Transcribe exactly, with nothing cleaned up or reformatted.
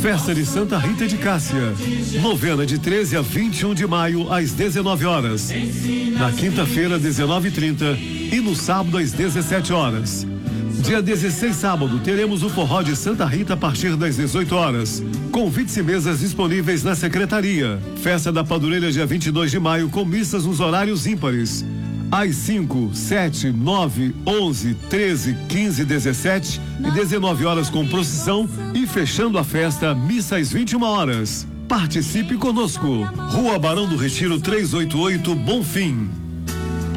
Festa de Santa Rita de Cássia. Novena de treze a vinte e um de maio, às dezenove horas. Na quinta-feira, dezenove e trinta. E no sábado, às dezessete horas. Dia dezesseis, sábado, teremos o forró de Santa Rita a partir das dezoito horas. Convites e mesas disponíveis na secretaria. Festa da Padureira, dia vinte e dois de maio, com missas nos horários ímpares. Às cinco, sete, nove, onze, treze, quinze, dezessete e dezenove horas com procissão e fechando a festa, missa às vinte e uma horas. Participe conosco. Rua Barão do Retiro trezentos e oitenta e oito, Bonfim.